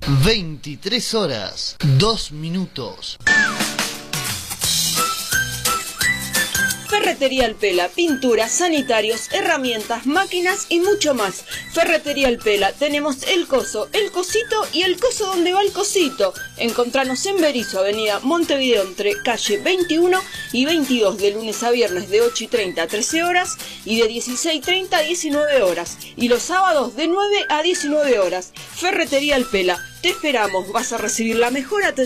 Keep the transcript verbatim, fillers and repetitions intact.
veintitrés horas, dos minutos. Ferretería Alpela, pinturas, sanitarios, herramientas, máquinas y mucho más. Ferretería Alpela, tenemos el coso, el cosito y el coso donde va el cosito. Encontranos en Berisso, avenida Montevideo, entre calle veintiuno y veintidós, de lunes a viernes de ocho y treinta a trece horas y de dieciséis y treinta a diecinueve horas. Y los sábados de nueve a diecinueve horas. Ferretería Alpela, te esperamos, vas a recibir la mejor atención.